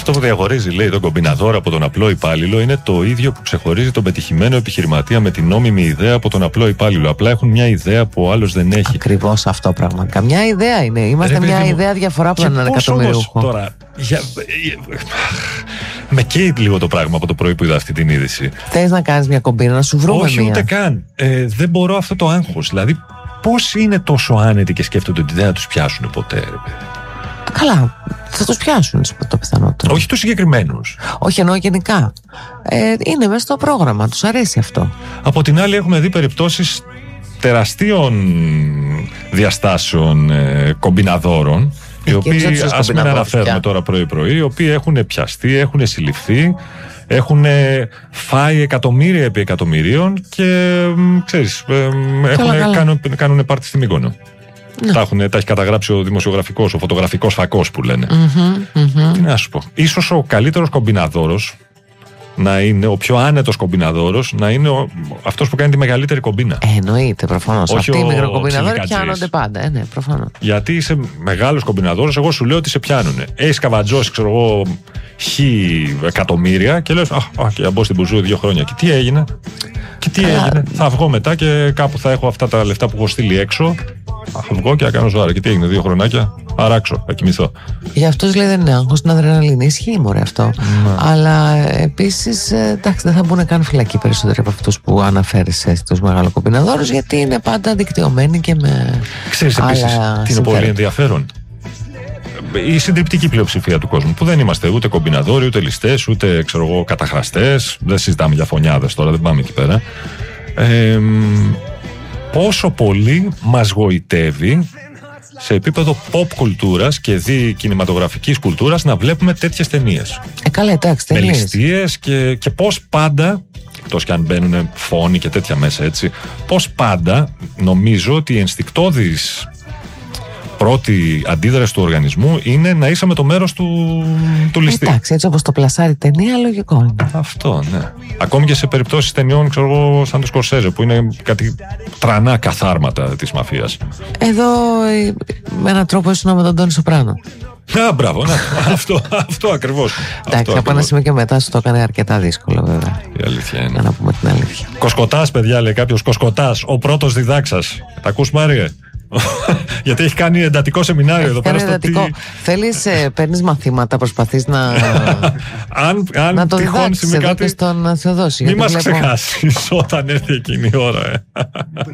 Αυτό που διαχωρίζει, λέει, τον κομπιναδόρο από τον απλό υπάλληλο είναι το ίδιο που ξεχωρίζει τον πετυχημένο επιχειρηματία με την νόμιμη ιδέα από τον απλό υπάλληλο. Απλά έχουν μια ιδέα που ο άλλος δεν έχει. Ακριβώς αυτό πραγματικά. Μια ιδέα είναι. Είμαστε μια ιδέα διαφορά από έναν εκατομμυριούχο. Τώρα, με καίει λίγο το πράγμα από το πρωί που είδα αυτή την είδηση. Θες να κάνεις μια κομπίνα, να σου βρούμε? Όχι, μία? Ούτε καν. Δεν μπορώ αυτό το άγχος. Δηλαδή, πώς είναι τόσο άνετοι και σκέφτονται ότι δεν θα τους πιάσουν ποτέ, ρε παιδί? Καλά, θα τους πιάσουν το πιθανότερο. Όχι τους συγκεκριμένους. Όχι, εννοώ γενικά. Είναι μέσα στο πρόγραμμα, τους αρέσει αυτό. Από την άλλη, έχουμε δει περιπτώσεις τεραστίων διαστάσεων κομπιναδόρων, οι οποίοι, ας μην αναφέρουμε τώρα πρωί-πρωί, οι οποίοι έχουν πιαστεί, έχουν συλληφθεί, έχουν φάει εκατομμύρια επί εκατομμυρίων και ξέρεις, κάνουν πάρτι στη Μύκονο. Ναι. Τα έχει καταγράψει ο δημοσιογραφικός, ο φωτογραφικός φακός που λένε. Τι να σου πω. Ίσως ο καλύτερος κομπιναδόρος να είναι, ο πιο άνετος κομπιναδόρος να είναι αυτός που κάνει τη μεγαλύτερη κομπίνα. Εννοείται, προφανώς. Αυτοί οι μικροκομπιναδόροι πιάνονται πάντα. Ναι, προφανώς. Γιατί είσαι μεγάλος κομπιναδόρος, εγώ σου λέω ότι σε πιάνουνε. Έχεις καβατζώσει, ξέρω εγώ, 1.000 εκατομμύρια και λες, και θα μπω στην μπουζού 2 χρόνια. Και τι έγινε? Θα βγω μετά και κάπου θα έχω αυτά τα λεφτά που έχω στείλει έξω. Θα βγω και θα κάνω ζωάρα. Και τι έγινε, 2 χρονάκια, αράξω, θα κοιμηθώ. Για αυτούς λέει δεν είναι άγχος, την αδρεναλίνη. Ισχύει, μωρέ, αυτό. Αλλά επίσης, εντάξει, δεν θα μπουν καν φυλακή περισσότεροι από αυτούς που αναφέρεις τους μεγαλοκομπιναδόρους, γιατί είναι πάντα δικτυωμένοι και με. Ξέρεις επίσης τι είναι πολύ ενδιαφέρον? Η συντριπτική πλειοψηφία του κόσμου, που δεν είμαστε ούτε κομπιναδόροι, ούτε ληστές, ούτε καταχραστές, δεν συζητάμε για φωνιάδες τώρα, δεν πάμε εκεί πέρα. Πόσο πολύ μας γοητεύει σε επίπεδο pop κουλτούρας και κινηματογραφικής κουλτούρας να βλέπουμε τέτοιες ταινίες. Καλά, εντάξει, με ληστείες και πώς πάντα, εκτός και αν μπαίνουν φόνοι και τέτοια μέσα, έτσι, πώς πάντα νομίζω ότι η ενστικτώδης πρώτη αντίδραση του οργανισμού είναι να είσαι με το μέρος του ληστή. Εντάξει, έτσι όπως το πλασάρει η ταινία, λογικό είναι. Αυτό, ναι. Ακόμη και σε περιπτώσεις ταινιών, ξέρω εγώ, σαν το Σκορσέζε, που είναι κάτι τρανά καθάρματα της μαφίας. Εδώ, με έναν τρόπο, ήσουν με τον Τόνι Σοπράνο. Μπράβο, αυτό ακριβώς. Εντάξει, από ένα σημείο και μετά σου το έκανε αρκετά δύσκολο, βέβαια. Η αλήθεια είναι. Να πούμε την αλήθεια. Κοσκοτάς, παιδιά, λέει κάποιος. Κοσκοτάς, ο πρώτος διδάξας. Τα ακούς, Μάριε? Γιατί έχει κάνει εντατικό σεμινάριο εδώ πέρα. Θέλεις, παίρνεις μαθήματα, προσπαθείς να. Αν το τυχόν συμβεί κάτι. Στον Θεοδόση. Μην μας ξεχάσεις όταν έρθει εκείνη η ώρα.